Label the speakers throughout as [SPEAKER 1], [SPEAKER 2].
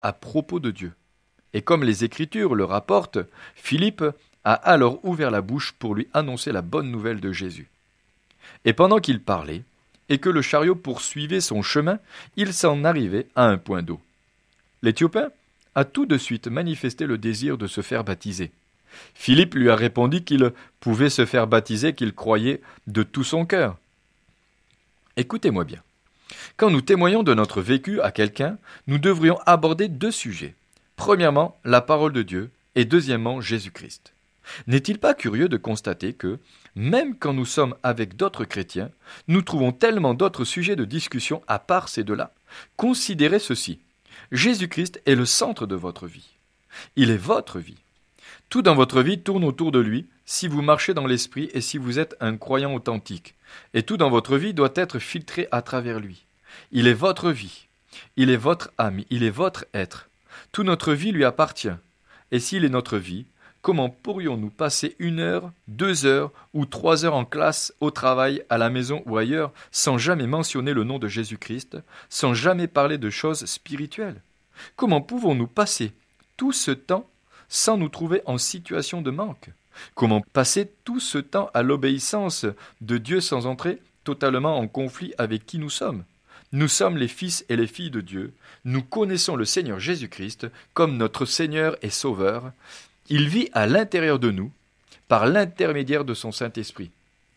[SPEAKER 1] à propos de Dieu. Et comme les Écritures le rapportent, Philippe a alors ouvert la bouche pour lui annoncer la bonne nouvelle de Jésus. Et pendant qu'il parlait, et que le chariot poursuivait son chemin, il s'en arrivait à un point d'eau. L'Éthiopien a tout de suite manifesté le désir de se faire baptiser. Philippe lui a répondu qu'il pouvait se faire baptiser, qu'il croyait de tout son cœur. Écoutez-moi bien. Quand nous témoignons de notre vécu à quelqu'un, nous devrions aborder deux sujets. Premièrement, la parole de Dieu, et deuxièmement, Jésus-Christ. N'est-il pas curieux de constater que, même quand nous sommes avec d'autres chrétiens, nous trouvons tellement d'autres sujets de discussion à part ces deux-là? Considérez ceci. Jésus-Christ est le centre de votre vie. Il est votre vie. Tout dans votre vie tourne autour de lui si vous marchez dans l'esprit et si vous êtes un croyant authentique. Et tout dans votre vie doit être filtré à travers lui. Il est votre vie. Il est votre âme. Il est votre être. Toute notre vie lui appartient. Et s'il est notre vie, comment pourrions-nous passer 1 heure, 2 heures ou 3 heures en classe, au travail, à la maison ou ailleurs, sans jamais mentionner le nom de Jésus-Christ, sans jamais parler de choses spirituelles? Comment pouvons-nous passer tout ce temps sans nous trouver en situation de manque? Comment passer tout ce temps à l'obéissance de Dieu sans entrer totalement en conflit avec qui nous sommes? Nous sommes les fils et les filles de Dieu. Nous connaissons le Seigneur Jésus-Christ comme notre Seigneur et Sauveur. Il vit à l'intérieur de nous par l'intermédiaire de son Saint-Esprit.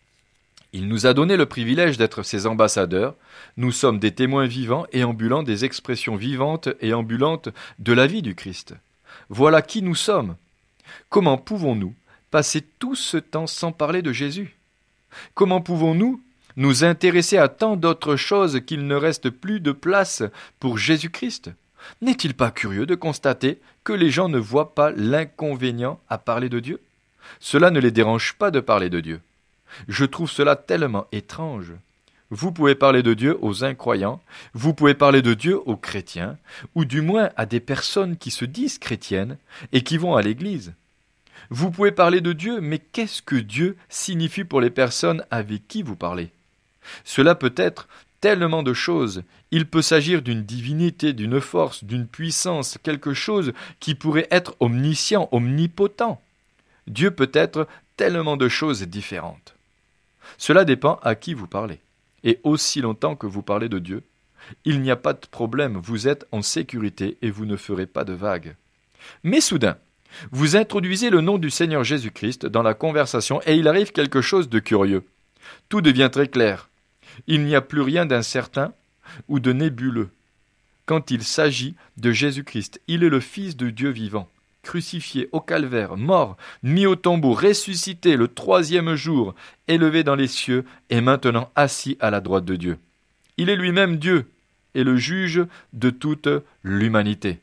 [SPEAKER 1] Il nous a donné le privilège d'être ses ambassadeurs. Nous sommes des témoins vivants et ambulants des expressions vivantes et ambulantes de la vie du Christ. Voilà qui nous sommes. Comment pouvons-nous passer tout ce temps sans parler de Jésus? Comment pouvons-nous nous intéresser à tant d'autres choses qu'il ne reste plus de place pour Jésus-Christ? N'est-il pas curieux de constater que les gens ne voient pas l'inconvénient à parler de Dieu? Cela ne les dérange pas de parler de Dieu. Je trouve cela tellement étrange. Vous pouvez parler de Dieu aux incroyants, vous pouvez parler de Dieu aux chrétiens, ou du moins à des personnes qui se disent chrétiennes et qui vont à l'église. Vous pouvez parler de Dieu, mais qu'est-ce que Dieu signifie pour les personnes avec qui vous parlez? Cela peut être tellement de choses. Il peut s'agir d'une divinité, d'une force, d'une puissance, quelque chose qui pourrait être omniscient, omnipotent. Dieu peut être tellement de choses différentes. Cela dépend à qui vous parlez. Et aussi longtemps que vous parlez de Dieu, il n'y a pas de problème, vous êtes en sécurité et vous ne ferez pas de vagues. Mais soudain, vous introduisez le nom du Seigneur Jésus-Christ dans la conversation et il arrive quelque chose de curieux. Tout devient très clair. Il n'y a plus rien d'incertain ou de nébuleux. Quand il s'agit de Jésus-Christ, il est le Fils de Dieu vivant, crucifié au calvaire, mort, mis au tombeau, ressuscité le 3e jour, élevé dans les cieux et maintenant assis à la droite de Dieu. Il est lui-même Dieu et le juge de toute l'humanité.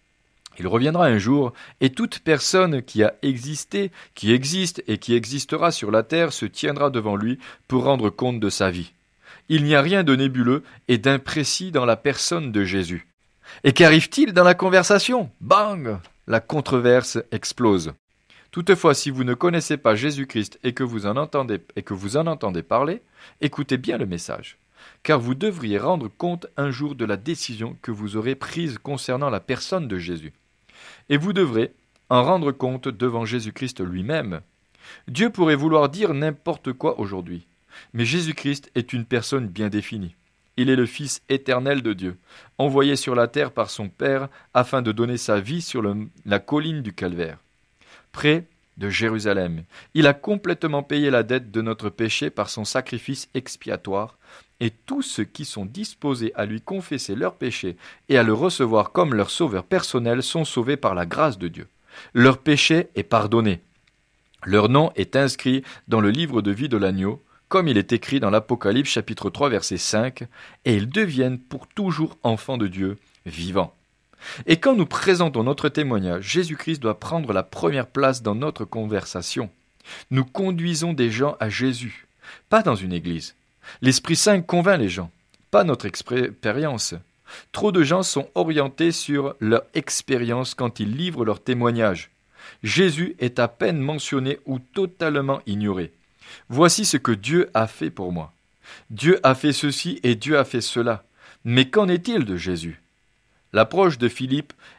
[SPEAKER 1] Il reviendra un jour, et toute personne qui a existé, qui existe et qui existera sur la terre se tiendra devant lui pour rendre compte de sa vie. Il n'y a rien de nébuleux et d'imprécis dans la personne de Jésus. Et qu'arrive-t-il dans la conversation? Bang! La controverse explose. Toutefois, si vous ne connaissez pas Jésus-Christ et que vous en entendez parler, écoutez bien le message. Car vous devriez rendre compte un jour de la décision que vous aurez prise concernant la personne de Jésus. Et vous devrez en rendre compte devant Jésus-Christ lui-même. Dieu pourrait vouloir dire n'importe quoi aujourd'hui, mais Jésus-Christ est une personne bien définie. Il est le Fils éternel de Dieu, envoyé sur la terre par son Père afin de donner sa vie sur la colline du Calvaire, près de Jérusalem. Il a complètement payé la dette de notre péché par son sacrifice expiatoire, et tous ceux qui sont disposés à lui confesser leurs péchés et à le recevoir comme leur sauveur personnel sont sauvés par la grâce de Dieu. Leur péché est pardonné. Leur nom est inscrit dans le livre de vie de l'agneau, comme il est écrit dans l'Apocalypse chapitre 3 verset 5, et ils deviennent pour toujours enfants de Dieu vivants. Et quand nous présentons notre témoignage, Jésus-Christ doit prendre la première place dans notre conversation. Nous conduisons des gens à Jésus, pas dans une église. L'Esprit Saint convainc les gens, pas notre expérience. Trop de gens sont orientés sur leur expérience quand ils livrent leur témoignage. Jésus est à peine mentionné ou totalement ignoré. Voici ce que Dieu a fait pour moi. Dieu a fait ceci et Dieu a fait cela. Mais qu'en est-il de Jésus? L'approche de Philippe